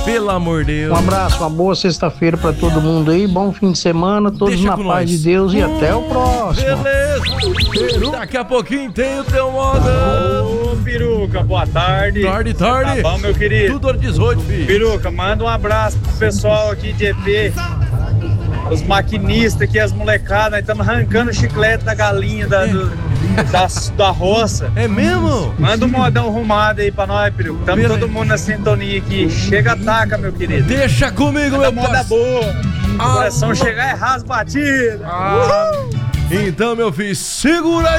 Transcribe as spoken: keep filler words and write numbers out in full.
Pelo amor de Deus. Um abraço, uma boa sexta-feira pra todo mundo aí, bom fim de semana, todos Deixa na com paz nós. de Deus e até o próximo. Beleza. Daqui a pouquinho tem o teu modão. Ô, Peruca, boa tarde. Tarde, tarde. Tá bom, meu querido? Tudo hora dezoito, filho. Peruca, manda um abraço pro pessoal aqui de E P, os maquinistas aqui, as molecadas. Nós estamos arrancando o chiclete da galinha da, do, da, da roça. É mesmo? Manda um modão arrumado aí pra nós, Peruca. Tamo Beleza. todo mundo na sintonia aqui. Chega, ataca, meu querido. Deixa comigo, Manda meu moda parceiro. boa. O coração chegar é rasgo batida. Então, meu filho, segura aí.